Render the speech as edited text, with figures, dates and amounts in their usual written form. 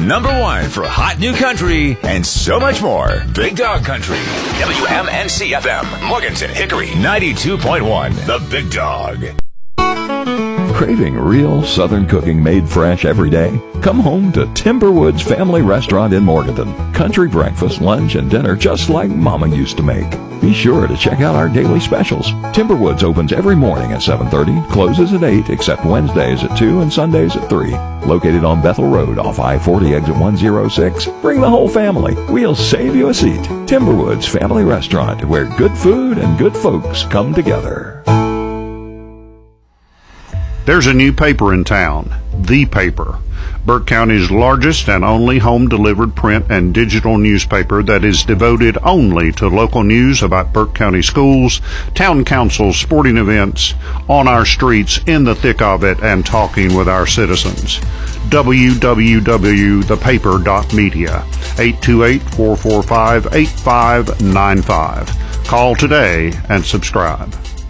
#1 for hot new country and so much more. Big Dog Country. WMNC FM, Morganton, Hickory, 92.1. The Big Dog. Craving real Southern cooking made fresh every day? Come home to Timberwoods Family Restaurant in Morganton. Country breakfast, lunch, and dinner just like Mama used to make. Be sure to check out our daily specials. Timberwoods opens every morning at 7:30, closes at 8, except Wednesdays at 2 and Sundays at 3. Located on Bethel Road off I-40 exit 106. Bring the whole family. We'll save you a seat. Timberwoods Family Restaurant, where good food and good folks come together. There's a new paper in town, The Paper, Burke County's largest and only home-delivered print and digital newspaper that is devoted only to local news about Burke County schools, town councils, sporting events, on our streets, in the thick of it, and talking with our citizens. www.thepaper.media, 828-445-8595. Call today and subscribe.